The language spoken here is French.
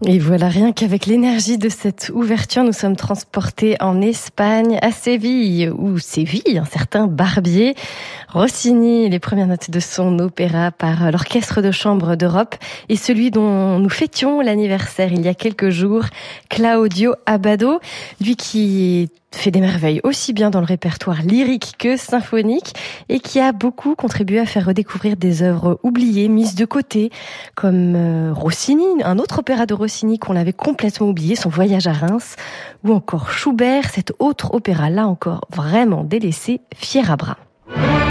Et voilà, rien qu'avec l'énergie de cette ouverture, nous sommes transportés en Espagne, à Séville, où sévit un certain Barbier. Rossini, les premières notes de son opéra par l'Orchestre de Chambre d'Europe, et celui dont nous fêtions l'anniversaire il y a quelques jours, Claudio Abbado, lui qui fait des merveilles aussi bien dans le répertoire lyrique que symphonique et qui a beaucoup contribué à faire redécouvrir des œuvres oubliées, mises de côté, comme Rossini, un autre opéra de Rossini qu'on avait complètement oublié, son Voyage à Reims, ou encore Schubert, cet autre opéra là encore vraiment délaissé, Fiera Bra.